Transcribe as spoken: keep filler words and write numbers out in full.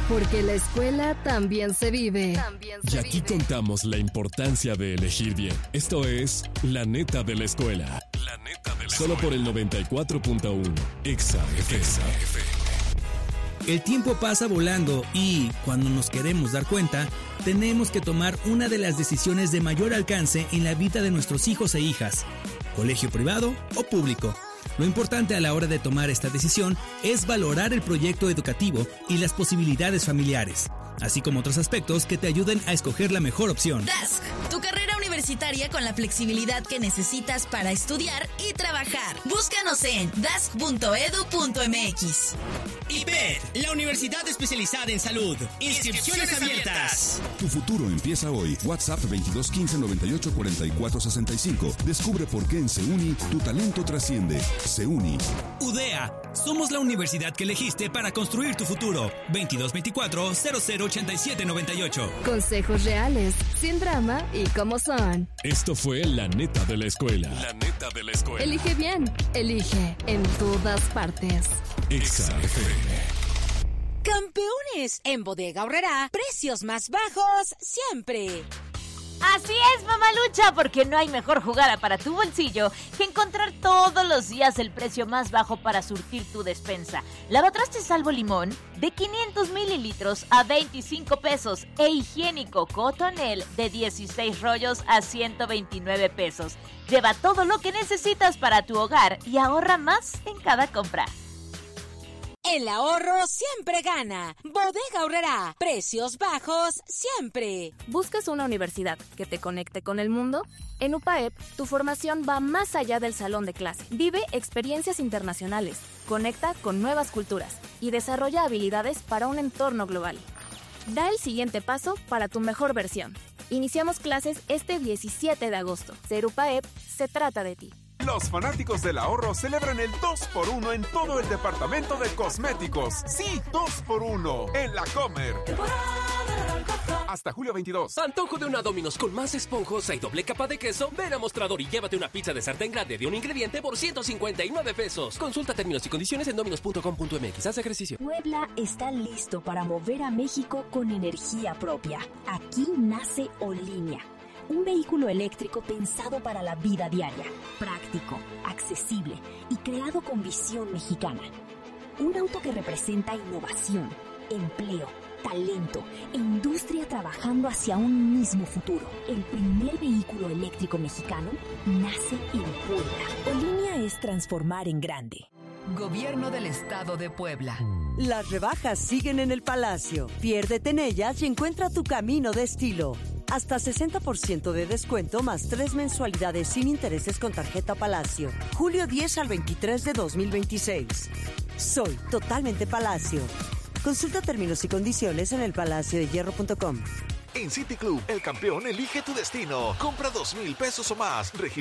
Porque la escuela también se vive. También se y aquí vive. Contamos la importancia de elegir bien. Esto es La Neta de la Escuela. La Neta de la Solo escuela. Por el noventa y cuatro punto uno. Exa F M. El tiempo pasa volando y, cuando nos queremos dar cuenta, tenemos que tomar una de las decisiones de mayor alcance en la vida de nuestros hijos e hijas. Colegio privado o público. Lo importante a la hora de tomar esta decisión es valorar el proyecto educativo y las posibilidades familiares, así como otros aspectos que te ayuden a escoger la mejor opción. Dask, tu carrera universitaria con la flexibilidad que necesitas para estudiar y trabajar. Búscanos en dask punto edu punto m x. I P E D, la universidad especializada en salud. Inscripciones abiertas. Tu futuro empieza hoy. WhatsApp veintidós quince noventa y ocho cuarenta y cuatro sesenta y cinco. Descubre por qué en Seuni tu talento trasciende. Seuni. UDEA, somos la universidad que elegiste para construir tu futuro. veintidós veinticuatro cero cero ochenta y siete noventa y ocho. Consejos reales, sin drama y como son. Esto fue La Neta de la Escuela. La Neta de la Escuela. Elige bien, elige en todas partes. Exa F M. Campeones, en Bodega Aurrerá, precios más bajos siempre. Así es, mamalucha, porque no hay mejor jugada para tu bolsillo que encontrar todos los días el precio más bajo para surtir tu despensa. Lavatrastes Salvo Limón de quinientos mililitros a veinticinco pesos e higiénico Cotonel de dieciséis rollos a ciento veintinueve pesos. Lleva todo lo que necesitas para tu hogar y ahorra más en cada compra. El ahorro siempre gana. Bodega Aurrerá. Precios bajos siempre. ¿Buscas una universidad que te conecte con el mundo? En U P A E P, tu formación va más allá del salón de clase. Vive experiencias internacionales, conecta con nuevas culturas y desarrolla habilidades para un entorno global. Da el siguiente paso para tu mejor versión. Iniciamos clases este diecisiete de agosto. Ser U P A E P se trata de ti. Los fanáticos del ahorro celebran el dos por uno en todo el departamento de cosméticos. Sí, dos por uno en La Comer. Hasta julio veintidós. Antojo de una Domino's con más esponjosa y doble capa de queso. Ven a Mostrador y llévate una pizza de sartén grande de un ingrediente por ciento cincuenta y nueve pesos. Consulta términos y condiciones en dominos punto com punto m x. Haz ejercicio. Puebla está listo para mover a México con energía propia. Aquí nace Olínea. Un vehículo eléctrico pensado para la vida diaria, práctico, accesible y creado con visión mexicana. Un auto que representa innovación, empleo, talento e industria trabajando hacia un mismo futuro. El primer vehículo eléctrico mexicano nace en Puebla. Olínea es transformar en grande. Gobierno del Estado de Puebla. Las rebajas siguen en el Palacio. Piérdete en ellas y encuentra tu camino de estilo. Hasta sesenta por ciento de descuento más tres mensualidades sin intereses con tarjeta Palacio. julio diez al veintitrés de dos mil veintiséis. Soy totalmente Palacio. Consulta términos y condiciones en el palacio de hierro punto com. En City Club, el campeón elige tu destino. Compra dos mil pesos o más.